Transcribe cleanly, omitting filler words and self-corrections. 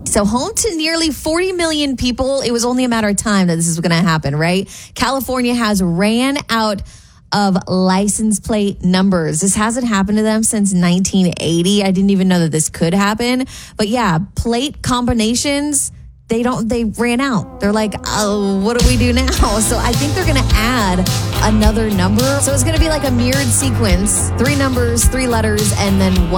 So home to nearly 40 million people, it was only a matter of time that this is going to happen, right? California has ran out of license plate numbers. This hasn't happened to them since 1980. I didn't even know that this could happen. But yeah, plate combinations, they ran out. They're like, oh, what do we do now? So I think they're going to add another number. So it's going to be like a mirrored sequence, 3 numbers, 3 letters, and then